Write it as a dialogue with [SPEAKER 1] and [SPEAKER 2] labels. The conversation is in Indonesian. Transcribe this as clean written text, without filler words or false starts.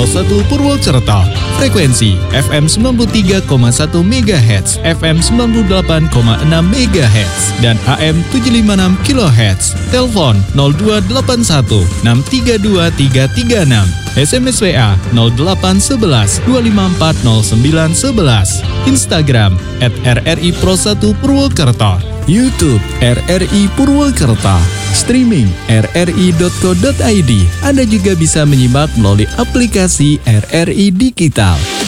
[SPEAKER 1] Pro 1 Purwokerto. Frekuensi FM 93,1 MHz, FM 98,6 MHz, dan AM 756 kHz. Telepon 0281 632 336. SMS WA 0811 254 0911. Instagram @RRI Pro 1 Purwokerto. YouTube RRI Purwokerto. Streaming rri.co.id. Anda juga bisa menyimak melalui aplikasi RRI Digital.